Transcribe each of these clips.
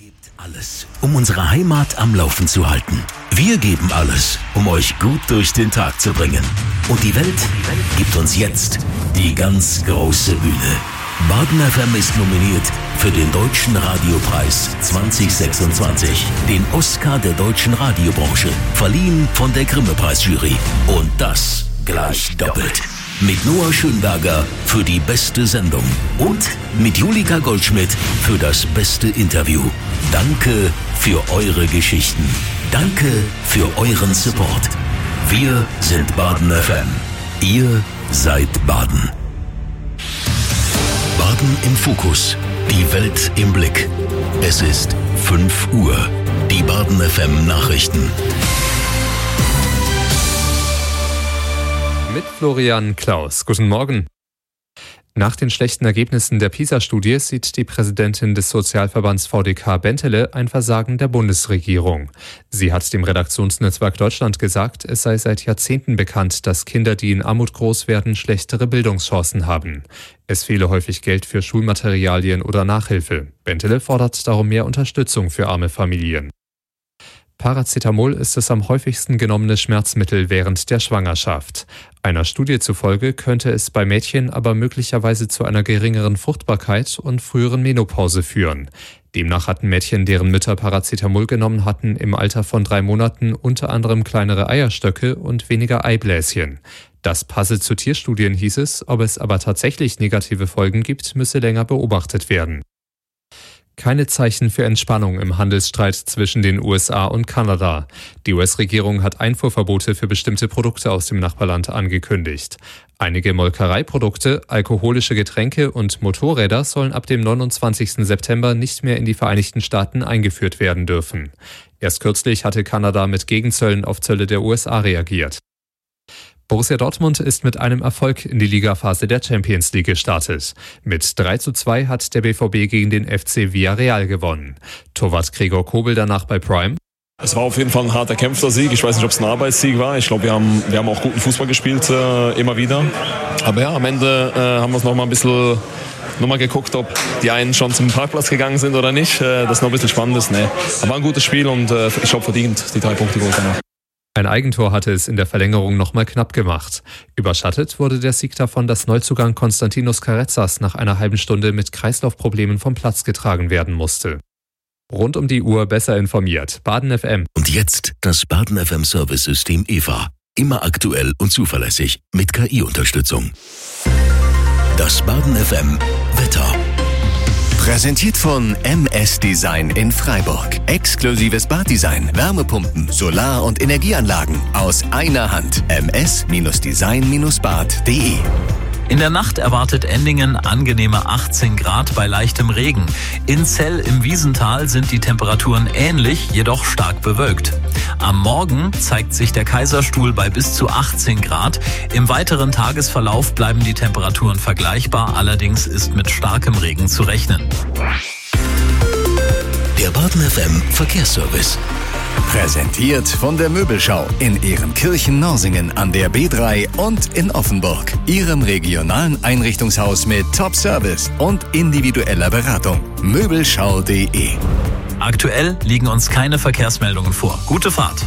gebt alles, um unsere Heimat am Laufen zu halten. Wir geben alles, um euch gut durch den Tag zu bringen. Und die Welt gibt uns jetzt die ganz große Bühne. Baden FM ist nominiert für den Deutschen Radiopreis 2026, den Oscar der deutschen Radiobranche, verliehen von der Grimme-Preisjury. Und das gleich doppelt. Mit Noah Schönberger für die beste Sendung und mit Julika Goldschmidt für das beste Interview. Danke für eure Geschichten. Danke für euren Support. Wir sind Baden FM. Ihr seid Baden. Baden im Fokus. Die Welt im Blick. Es ist 5 Uhr. Die Baden FM Nachrichten. Mit Florian Klaus. Guten Morgen. Nach den schlechten Ergebnissen der PISA-Studie sieht die Präsidentin des Sozialverbands VDK Bentele ein Versagen der Bundesregierung. Sie hat dem Redaktionsnetzwerk Deutschland gesagt, es sei seit Jahrzehnten bekannt, dass Kinder, die in Armut groß werden, schlechtere Bildungschancen haben. Es fehle häufig Geld für Schulmaterialien oder Nachhilfe. Bentele fordert darum mehr Unterstützung für arme Familien. Paracetamol ist das am häufigsten genommene Schmerzmittel während der Schwangerschaft. Einer Studie zufolge könnte es bei Mädchen aber möglicherweise zu einer geringeren Fruchtbarkeit und früheren Menopause führen. Demnach hatten Mädchen, deren Mütter Paracetamol genommen hatten, im Alter von 3 Monaten unter anderem kleinere Eierstöcke und weniger Eibläschen. Das passe zu Tierstudien, hieß es, ob es aber tatsächlich negative Folgen gibt, müsse länger beobachtet werden. Keine Zeichen für Entspannung im Handelsstreit zwischen den USA und Kanada. Die US-Regierung hat Einfuhrverbote für bestimmte Produkte aus dem Nachbarland angekündigt. Einige Molkereiprodukte, alkoholische Getränke und Motorräder sollen ab dem 29. September nicht mehr in die Vereinigten Staaten eingeführt werden dürfen. Erst kürzlich hatte Kanada mit Gegenzöllen auf Zölle der USA reagiert. Borussia Dortmund ist mit einem Erfolg in die Ligaphase der Champions League gestartet. Mit 3:2 hat der BVB gegen den FC Villarreal gewonnen. Torwart Gregor Kobel danach bei Prime. Es war auf jeden Fall ein hart erkämpfter Sieg. Ich weiß nicht, ob es ein Arbeitssieg war. Ich glaube, wir haben auch guten Fußball gespielt, immer wieder. Aber ja, am Ende haben wir es noch mal ein bisschen geguckt, ob die einen schon zum Parkplatz gegangen sind oder nicht. Das ist noch ein bisschen spannend. Nee. Aber ein gutes Spiel und ich glaube verdient die 3 Punkte geholt danach. Ein Eigentor hatte es in der Verlängerung nochmal knapp gemacht. Überschattet wurde der Sieg davon, dass Neuzugang Konstantinos Karezas nach einer halben Stunde mit Kreislaufproblemen vom Platz getragen werden musste. Rund um die Uhr besser informiert. Baden FM. Und jetzt das Baden FM Service-System EVA. Immer aktuell und zuverlässig mit KI-Unterstützung. Das Baden FM Wetter. Präsentiert von MS Design in Freiburg. Exklusives Baddesign, Wärmepumpen, Solar- und Energieanlagen aus einer Hand. ms-design-bad.de. In der Nacht erwartet Endingen angenehme 18 Grad bei leichtem Regen. In Zell im Wiesental sind die Temperaturen ähnlich, jedoch stark bewölkt. Am Morgen zeigt sich der Kaiserstuhl bei bis zu 18 Grad. Im weiteren Tagesverlauf bleiben die Temperaturen vergleichbar, allerdings ist mit starkem Regen zu rechnen. Der Baden FM Verkehrsservice. Präsentiert von der Möbelschau in Ehrenkirchen-Norsingen an der B3 und in Offenburg. Ihrem regionalen Einrichtungshaus mit Top-Service und individueller Beratung. Möbelschau.de. Aktuell liegen uns keine Verkehrsmeldungen vor. Gute Fahrt.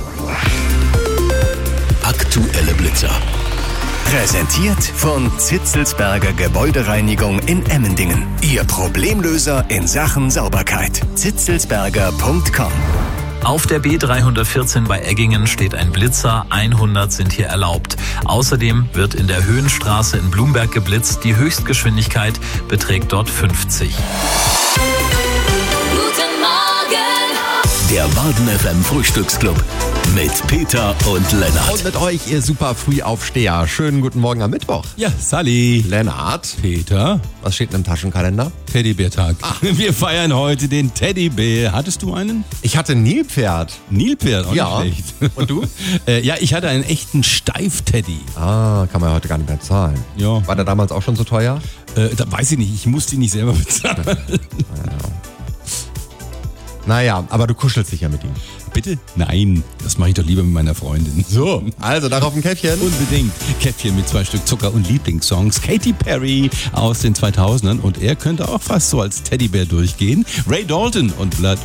Aktuelle Blitzer. Präsentiert von Zitzelsberger Gebäudereinigung in Emmendingen. Ihr Problemlöser in Sachen Sauberkeit. zitzelsberger.com. Auf der B314 bei Eggingen steht ein Blitzer, 100 sind hier erlaubt. Außerdem wird in der Höhenstraße in Blumberg geblitzt, die Höchstgeschwindigkeit beträgt dort 50. Guten Morgen! Der Baden FM Frühstücksclub mit Peter und Lennart. Und mit euch, ihr super Frühaufsteher. Schönen guten Morgen am Mittwoch. Ja, Sally. Lennart. Peter. Was steht denn im Taschenkalender? Teddybärtag. Wir feiern heute den Teddybär. Hattest du einen? Ich hatte ein Nilpferd. Nilpferd, auch Ja. nicht schlecht. Und du? Ja, ich hatte einen echten Steif-Teddy. Kann man heute gar nicht mehr zahlen. Ja. War der damals auch schon so teuer? Da weiß ich nicht, ich musste ihn nicht selber bezahlen. Naja, aber du kuschelst dich ja mit ihm. Bitte? Nein, das mache ich doch lieber mit meiner Freundin. So, also darauf ein Käffchen. Unbedingt. Käffchen mit 2 Stück Zucker und Lieblingssongs. Katy Perry aus den 2000ern und er könnte auch fast so als Teddybär durchgehen. Ray Dalton und Blood